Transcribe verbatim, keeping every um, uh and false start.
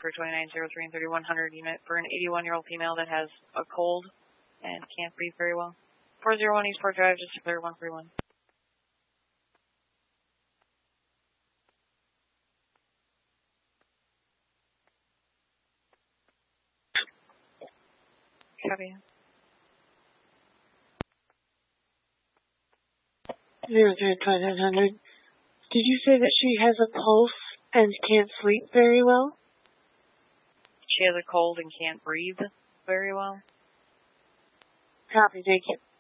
for twenty-nine oh three and thirty-one hundred unit for an eighty-one-year-old female that has a cold and can't breathe very well. four oh one Eastport Drive, just declare one three one. Copy. Zero three twenty-nine hundred. Did you say that she has a pulse and can't sleep very well? She has a cold and can't breathe very well. Copy, thank you.